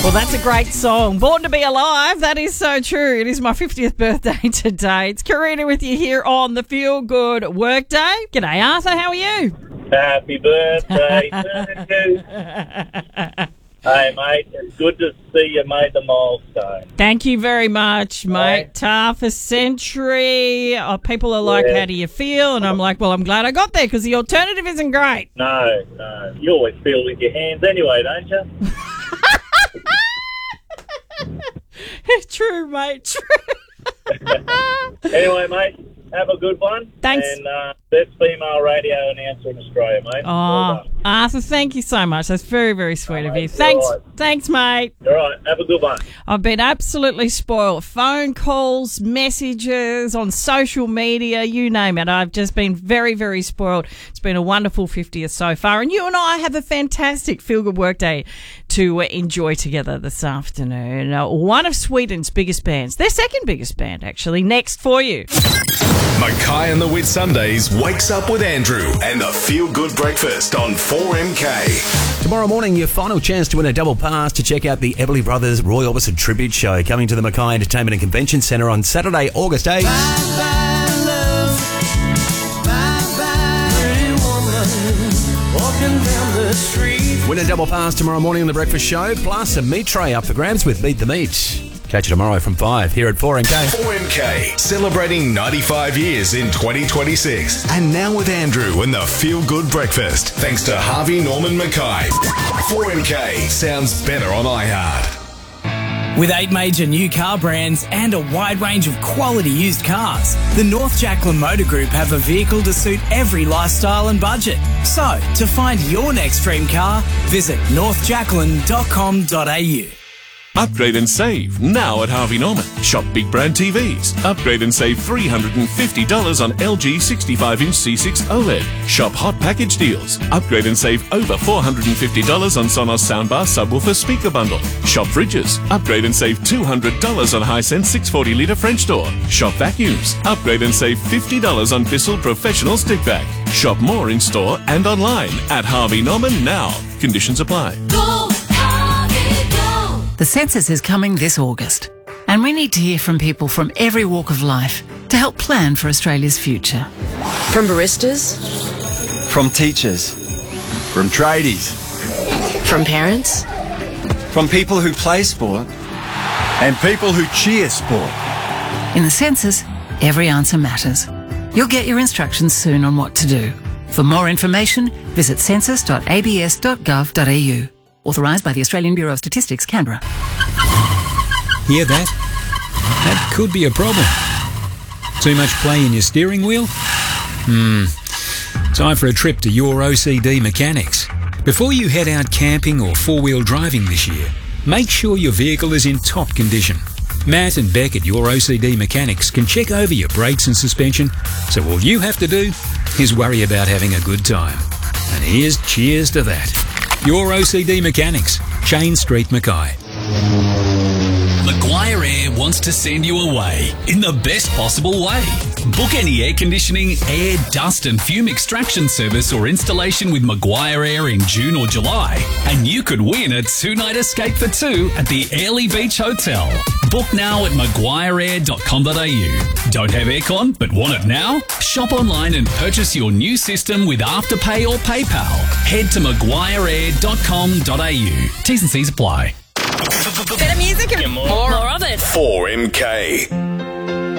Well, that's a great song. Born to be Alive. That is so true. It is my 50th birthday today. It's Karina with you here on the Feel Good Workday. G'day, Arthur. How are you? Happy birthday to you. Hey, mate, it's good to see you made the milestone. Thank you very much, mate. Half a century. Oh, people are like, how do you feel? And I'm like, well, I'm glad I got there because the alternative isn't great. No. You always feel with your hands anyway, don't you? True, mate. True. Anyway, mate, have a good one. Thanks. And best female radio announcer in Australia, mate. Oh, Arthur, thank you so much. That's very, very sweet of you. Thanks, mate. All right, have a good one. I've been absolutely spoiled. Phone calls, messages, on social media, you name it. I've just been very, very spoiled. It's been a wonderful 50th so far. And you and I have a fantastic Feel Good Workday to enjoy together this afternoon. One of Sweden's biggest bands, their second biggest band, actually, next for you. Mackay and the Whitsundays wakes up with Andrew and the Feel Good Breakfast on 4MK. Tomorrow morning, your final chance to win a double pass to check out the Everly Brothers Roy Orbison Tribute Show coming to the Mackay Entertainment and Convention Centre on Saturday, August 8th. Bye-bye, love. Bye-bye, pretty woman. Walking down the street. Win a double pass tomorrow morning on the Breakfast Show, plus a meat tray up for grabs with Beat the Meat. Catch you tomorrow from 5 here at 4MK. 4MK, celebrating 95 years in 2026. And now with Andrew and the Feel Good Breakfast, thanks to Harvey Norman Mackay. 4MK sounds better on iHeart. With 8 major new car brands and a wide range of quality used cars, the North Jacqueline Motor Group have a vehicle to suit every lifestyle and budget. So, to find your next dream car, visit northjacqueline.com.au. Upgrade and save now at Harvey Norman. Shop big brand TVs. Upgrade and save $350 on LG 65-inch C6 OLED. Shop hot package deals. Upgrade and save over $450 on Sonos soundbar subwoofer speaker bundle. Shop fridges. Upgrade and save $200 on Hisense 640-litre French door. Shop vacuums. Upgrade and save $50 on Bissell Professional stick vac. Shop more in store and online at Harvey Norman now. Conditions apply. The census is coming this August, and we need to hear from people from every walk of life to help plan for Australia's future. From baristas, from teachers, from tradies, from parents, from people who play sport, and people who cheer sport. In the census, every answer matters. You'll get your instructions soon on what to do. For more information, visit census.abs.gov.au. Authorised by the Australian Bureau of Statistics, Canberra. Hear that? That could be a problem. Too much play in your steering wheel? Time for a trip to Your OCD Mechanics. Before you head out camping or four-wheel driving this year, make sure your vehicle is in top condition. Matt and Beck at Your OCD Mechanics can check over your brakes and suspension, so all you have to do is worry about having a good time. And here's cheers to that. Your OCD Mechanics, Chain Street, Mackay. Maguire Air wants to send you away in the best possible way. Book any air conditioning, air, dust and fume extraction service or installation with Maguire Air in June or July, and you could win a 2-night escape for 2 at the Airlie Beach Hotel. Book now at maguireair.com.au. Don't have aircon but want it now? Shop online and purchase your new system with Afterpay or PayPal. Head to maguireair.com.au. T's and C's apply. Better music and more of it. 4MK.